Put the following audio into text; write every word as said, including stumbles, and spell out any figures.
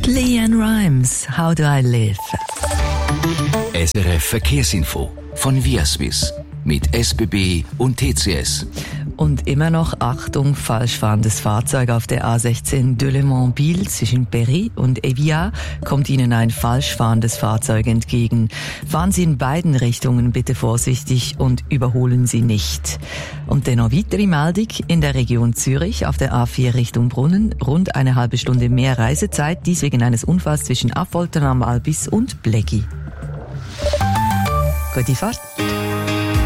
Leanne Rimes, How Do I Live? S R F Verkehrsinfo von Viaswiss mit S B B und T C S. Und immer noch Achtung, falsch fahrendes Fahrzeug auf der A sechzehn Delémont-Biel zwischen Péry und Éviat kommt Ihnen ein falsch fahrendes Fahrzeug entgegen. Fahren Sie in beiden Richtungen bitte vorsichtig und überholen Sie nicht. Und dennoch weitere Meldung in der Region Zürich auf der A vier Richtung Brunnen. Rund eine halbe Stunde mehr Reisezeit, dies wegen eines Unfalls zwischen Affoltern am Albis und Bleggi. Gute Fahrt.